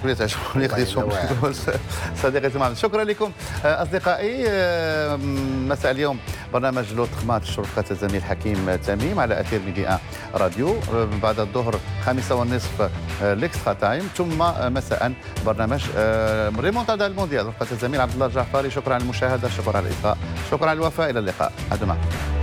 شكون اللي تعجبهم يقدسهم صديقي تمام. شكرا لكم اصدقائي. مساء اليوم برنامج لوط خمات شرفة الزميل حكيم تميم على اثير ميديا راديو. بعد الظهر 5:30 ليكسترا تايم، ثم مساء برنامج ريمونتادا المونديال رفقة الزميل عبد الله الجعفري. شكرا على المشاهده، شكرا على الاصغاء، شكرا على الوفاء. الى اللقاء.